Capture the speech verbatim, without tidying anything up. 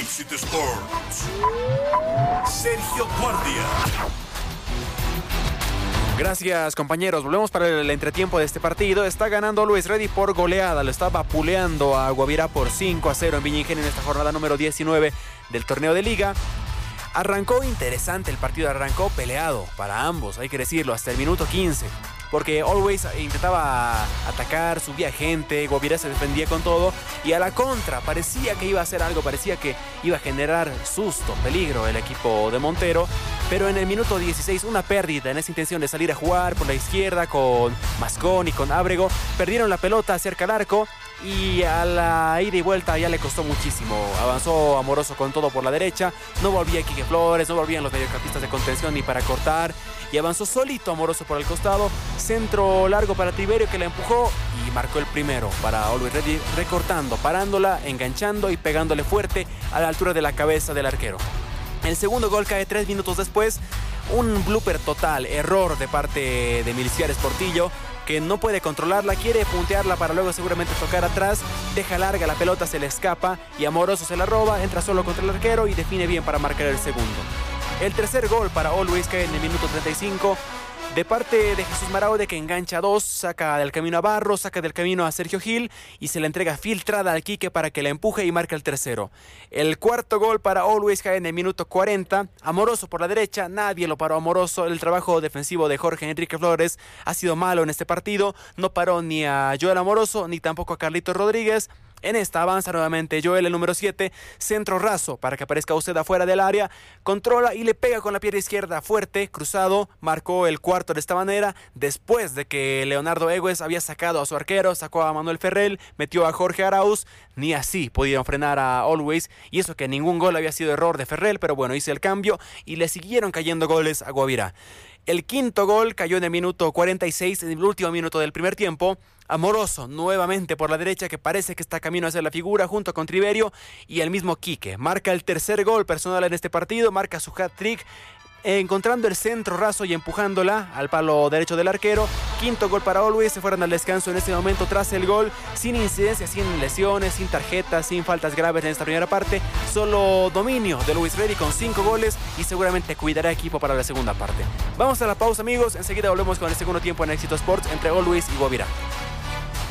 Éxito Sports. Sergio Guardia. Gracias, compañeros. Volvemos para el entretiempo de este partido. Está ganando Always Ready por goleada. Lo está vapuleando a Guavirá por cinco a cero en Viña Ingenio en esta jornada número diecinueve del torneo de liga. Arrancó interesante el partido, arrancó peleado para ambos, hay que decirlo, hasta el minuto quince. Porque Always intentaba atacar, subía gente, Guavirá se defendía con todo. Y a la contra, parecía que iba a hacer algo, parecía que iba a generar susto, peligro el equipo de Montero. Pero en el minuto dieciséis, una pérdida en esa intención de salir a jugar por la izquierda con Mascón y con Ábrego. Perdieron la pelota cerca al arco y a la ida y vuelta ya le costó muchísimo. Avanzó Amoroso con todo por la derecha. No volvía Quique Flores, no volvían los mediocampistas de contención ni para cortar. Y avanzó solito Amoroso por el costado. Centro largo para Tiberio que la empujó y marcó el primero para Always Ready, recortando, parándola, enganchando y pegándole fuerte a la altura de la cabeza del arquero. El segundo gol cae tres minutos después. Un blooper total, error de parte de Miliciares Portillo, que no puede controlarla, quiere puntearla para luego seguramente tocar atrás, deja larga la pelota, se le escapa y Amoroso se la roba, entra solo contra el arquero y define bien para marcar el segundo. El tercer gol para Always cae en el minuto treinta y cinco. De parte de Jesús Maraude, que engancha a dos, saca del camino a Barros, saca del camino a Sergio Gil y se la entrega filtrada al Quique para que la empuje y marca el tercero. El cuarto gol para Always cae en el minuto cuarenta. Amoroso por la derecha, nadie lo paró Amoroso. El trabajo defensivo de Jorge Enrique Flores ha sido malo en este partido. No paró ni a Joel Amoroso ni tampoco a Carlitos Rodríguez. En esta avanza nuevamente Joel, el número siete, centro raso para que aparezca usted afuera del área, controla y le pega con la pierna izquierda fuerte, cruzado, marcó el cuarto de esta manera, después de que Leonardo Egues había sacado a su arquero, sacó a Manuel Ferrell, metió a Jorge Arauz, ni así pudieron frenar a Always, y eso que ningún gol había sido error de Ferrell, pero bueno, hizo el cambio y le siguieron cayendo goles a Guavirá. El quinto gol cayó en el minuto cuarenta y seis, en el último minuto del primer tiempo. Amoroso nuevamente por la derecha, que parece que está camino a hacer la figura junto con Triverio y el mismo Quique. Marca el tercer gol personal en este partido, marca su hat-trick, encontrando el centro raso y empujándola al palo derecho del arquero. Quinto gol para Always, se fueron al descanso en este momento tras el gol, sin incidencias, sin lesiones, sin tarjetas, sin faltas graves en esta primera parte. Solo dominio de Always Ready con cinco goles y seguramente cuidará equipo para la segunda parte. Vamos a la pausa, amigos, enseguida volvemos con el segundo tiempo en Éxito Sports entre Always y Guavirá.